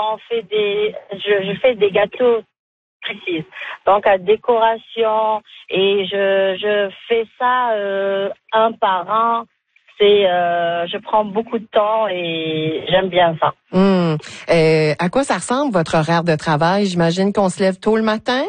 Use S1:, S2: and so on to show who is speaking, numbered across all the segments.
S1: Je fais des gâteaux précis. Donc, à décoration, et je fais ça un par un. Je prends beaucoup de temps et j'aime bien ça.
S2: À quoi ça ressemble votre horaire de travail? J'imagine qu'on se lève tôt le matin?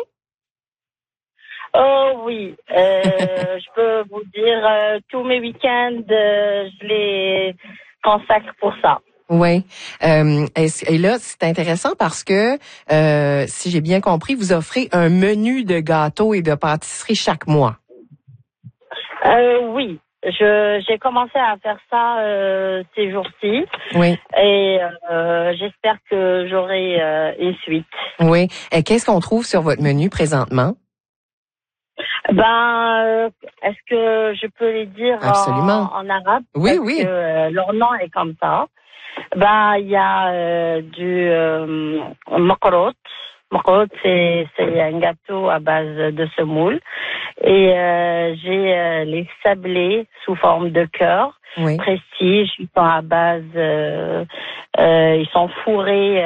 S1: Oh oui, je peux vous dire, tous mes week-ends, je les consacre pour ça.
S2: Oui. Et là, c'est intéressant parce que, si j'ai bien compris, vous offrez un menu de gâteaux et de pâtisseries chaque mois.
S1: Oui. J'ai commencé à faire ça ces jours-ci.
S2: Oui.
S1: Et j'espère que j'aurai une suite.
S2: Oui. Et qu'est-ce qu'on trouve sur votre menu présentement?
S1: Est-ce que je peux les dire en arabe?
S2: Oui,
S1: parce que leur nom est comme ça. Il y a du makrot. Makrot, c'est un gâteau à base de semoule. Et j'ai les sablés sous forme de cœur.
S2: Oui.
S1: Prestige, ils sont à base, ils sont fourrés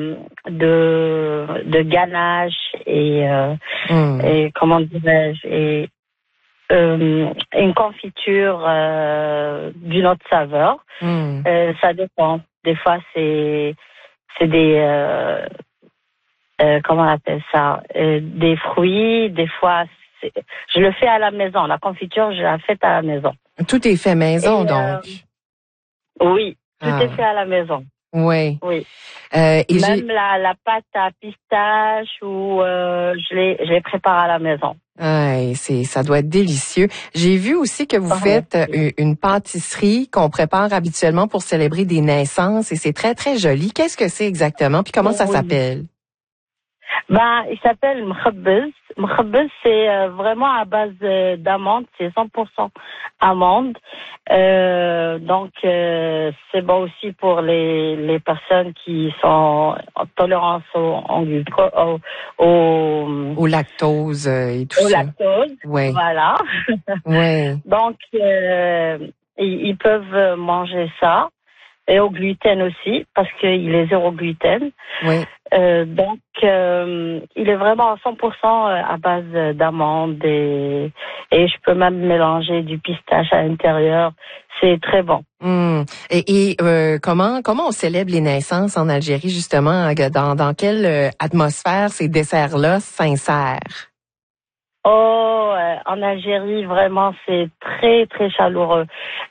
S1: de ganache et comment dirais-je, et une confiture d'une autre saveur. Ça dépend. Des fois c'est des comment on appelle ça, des fruits. Des fois je le fais à la maison. La confiture, je la fais à la maison.
S2: Tout est fait maison, donc.
S1: Oui, tout est fait à la maison.
S2: Oui.
S1: Oui.
S2: Et
S1: même la pâte à pistache, ou je les prépare à la maison.
S2: Ça doit être délicieux. J'ai vu aussi que vous faites une pâtisserie qu'on prépare habituellement pour célébrer des naissances et c'est très, très joli. Qu'est-ce que c'est exactement? Puis comment ça s'appelle?
S1: Il s'appelle mkhabbez. Mkhabbez, c'est vraiment à base d'amandes. C'est 100% amandes. Donc, c'est bon aussi pour les personnes qui sont en tolérance
S2: au lactose et tout ça.
S1: Au lactose,
S2: oui.
S1: Voilà.
S2: Oui.
S1: Donc, ils peuvent manger ça. Et au gluten aussi, parce qu'il est zéro gluten.
S2: Oui.
S1: Donc, il est vraiment à 100% à base d'amandes et je peux même mélanger du pistache à l'intérieur. C'est très bon.
S2: Et comment on célèbre les naissances en Algérie, justement? Dans quelle atmosphère ces desserts-là s'insèrent?
S1: En Algérie, vraiment, c'est très, très chaleureux.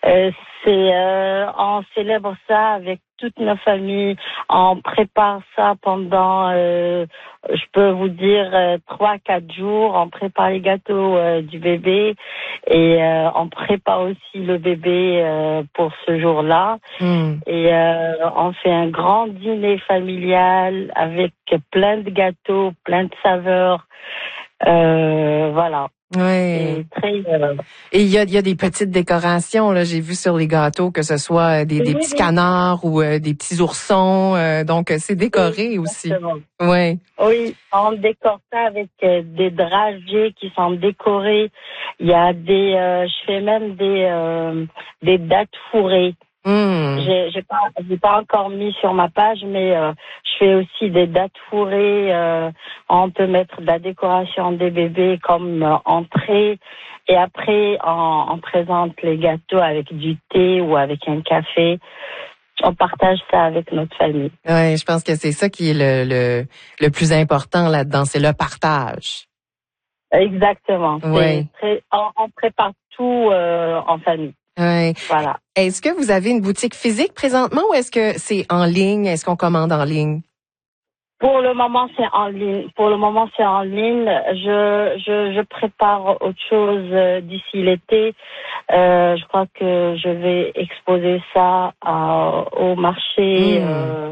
S1: On célèbre ça avec toutes nos familles. On prépare ça pendant, je peux vous dire, 3-4 jours. On prépare les gâteaux du bébé et on prépare aussi le bébé pour ce jour-là. Et on fait un grand dîner familial avec plein de gâteaux, plein de saveurs. Voilà.
S2: Oui. Et il y a des petites décorations, là, j'ai vu sur les gâteaux, que ce soit des petits canards ou des petits oursons, donc c'est décoré aussi. Oui.
S1: Oui, on décore ça avec des dragées qui sont décorées. Il y a je fais même des dattes fourrées. J'ai pas encore mis sur ma page, mais je fais aussi des dattes fourrées. On peut mettre de la décoration des bébés comme entrée, et après on présente les gâteaux avec du thé ou avec un café. On partage ça avec notre famille.
S2: Oui, je pense que c'est ça qui est le plus important là-dedans, c'est le partage.
S1: Exactement.
S2: Oui.
S1: On prépare tout en famille.
S2: Oui.
S1: Voilà.
S2: Est-ce que vous avez une boutique physique présentement ou est-ce que c'est en ligne? Est-ce qu'on commande en ligne?
S1: Pour le moment, c'est en ligne. Je prépare autre chose d'ici l'été. Je crois que je vais exposer ça au marché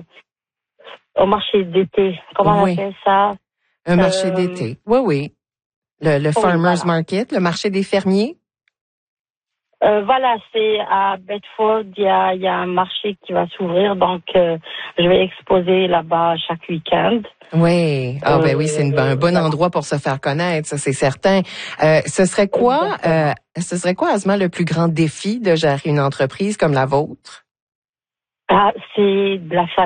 S1: d'été. Comment on appelle ça?
S2: Un marché d'été. Oui. Le Farmers Market, le marché des fermiers.
S1: Voilà, c'est à Bedford. Il y a un marché qui va s'ouvrir, donc je vais exposer là-bas chaque week-end.
S2: Oui. Oui, c'est un bon endroit pour se faire connaître, ça c'est certain. Ce serait quoi, Asma, le plus grand défi de gérer une entreprise comme la vôtre?
S1: C'est de la famille.